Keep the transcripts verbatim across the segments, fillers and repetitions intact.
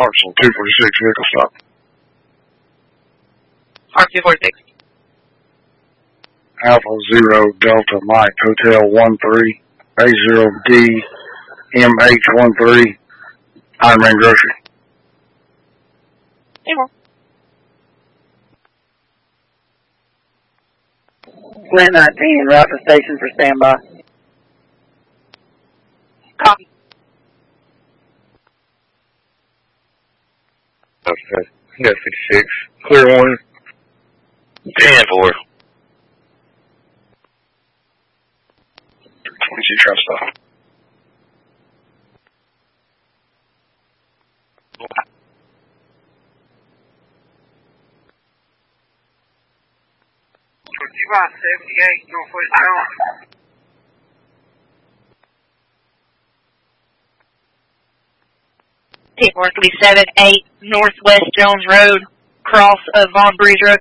Hartsel two forty-six, vehicle stop. Harp two forty-six. Alpha Zero Delta Mike Hotel one three A zero D M H one three Iron Man Grocery. Zero. Glen nineteen, route to station for standby. Copy. Okay. Yeah, fifty-six. Clear one. ten four. twenty-two truck stop. twenty-five seventy-eight, Northwest Jones. T four three seven eight, Northwest Jones Road, cross of Von Breeze Road.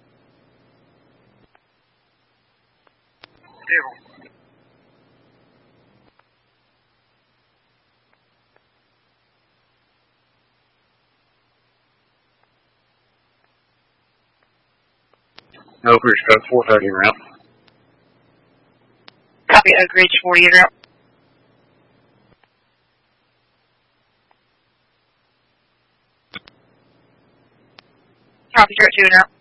Zero. Oak Ridge Truck four thirty route. Copy, Oak Ridge forty in route. Copy, Truck two in route.